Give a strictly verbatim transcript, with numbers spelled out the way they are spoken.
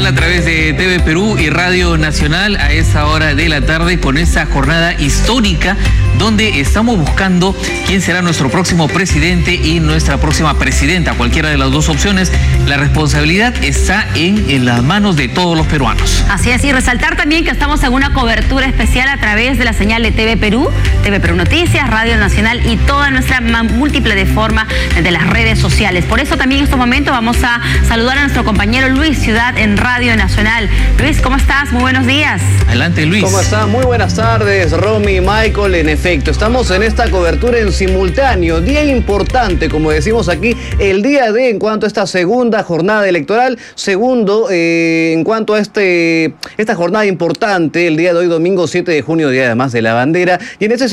a través de T V Perú y Radio Nacional a esa hora de la tarde con esa jornada histórica donde estamos buscando quién será nuestro próximo presidente y nuestra próxima presidenta, cualquiera de las dos opciones. La responsabilidad está en, en las manos de todos los peruanos. Así es, y resaltar también que estamos en una cobertura especial a través de la señal de T V Perú, T V Perú Noticias, Radio Nacional y toda nuestra múltiple de forma de las redes sociales. Por eso también en estos momentos vamos a saludar a nuestro compañero Luis Ciudad en Radio Nacional. Luis, ¿cómo estás? Muy buenos días. Adelante, Luis. ¿Cómo estás? Muy buenas tardes, Romy, Michael. En efecto, estamos en esta cobertura en simultáneo. Día importante, como decimos aquí, el día de en cuanto a esta segunda jornada electoral. Segundo, eh, en cuanto a este esta jornada importante, el día de hoy, domingo siete de junio, día además de la bandera. Y en ese